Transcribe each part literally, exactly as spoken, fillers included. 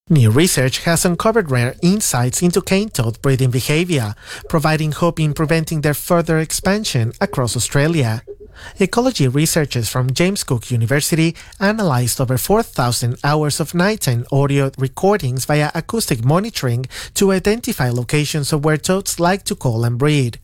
New research has uncovered rare insights into cane toad breeding behavior, providing hope in preventing their further expansion across Australia. Ecology researchers from James Cook University analyzed over four thousand hours of nighttime audio recordings via acoustic monitoring to identify locations of where toads like to call and breed.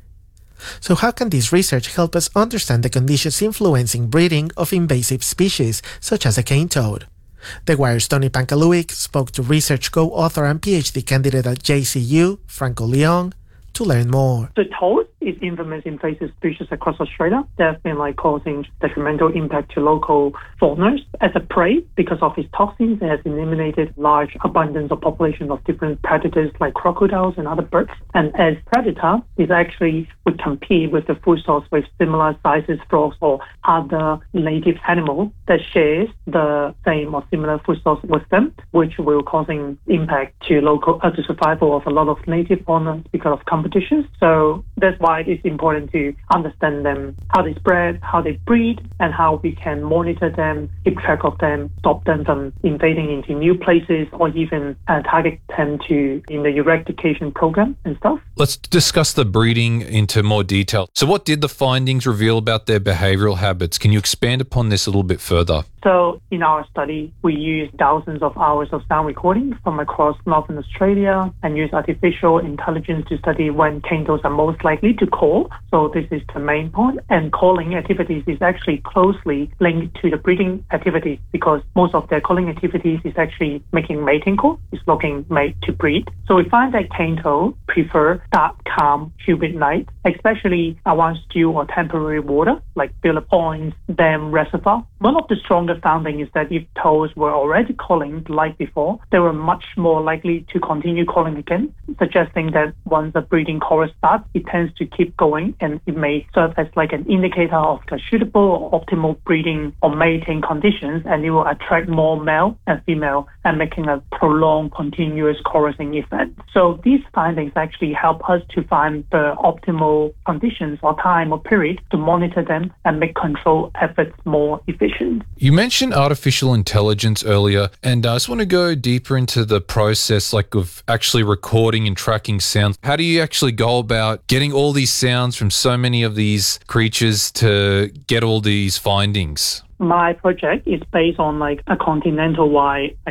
So how can this research help us understand the conditions influencing breeding of invasive species such as the cane toad? The Wire's Tony Pankaluik spoke to research co-author and PhD candidate at J C U, Franco Leong, to learn more. The toad is infamous invasive species across Australia. They have been like causing detrimental impact to local faunas. As a prey, because of its toxins, it has eliminated large abundance of population of different predators like crocodiles and other birds. And as predator, it actually would compete with the food source with similar sizes frogs or other native animal that shares the same or similar food source with them, which will causing impact to local uh, to survival of a lot of native fauna because of competitions. So that's why it's important to understand them, how they spread, how they breed, and how we can monitor them, keep track of them, stop them from invading into new places, or even uh, target them to in the eradication program and stuff. Let's discuss the breeding into more detail. So what did the findings reveal about their behavioural habits? Can you expand upon this a little bit further? So in our study, we used thousands of hours of sound recordings from across Northern Australia and used artificial intelligence to study when cane toads are most likely to call. So this is the main point. And calling activities is actually closely linked to the breeding activities because most of their calling activities is actually making mating call, is looking mate to breed. So we find that cane toads prefer dark, calm, humid nights, especially around still or temporary water like Phillip Ponds, dam, reservoir. One of the strongest findings is that if toads were already calling the night before, they were much more likely to continue calling again, suggesting that once the breeding chorus starts, it tends to keep going and it may serve as like an indicator of the suitable or optimal breeding or mating conditions, and it will attract more male and female and making a prolonged continuous chorusing effect. So these findings actually help us to find the optimal conditions or time or period to monitor them and make control efforts more efficient. You mentioned artificial intelligence earlier, and I just want to go deeper into the process like of actually recording and tracking sounds. How do you actually go about getting all these sounds from so many of these creatures to get all these findings? My project is based on like a continental-wide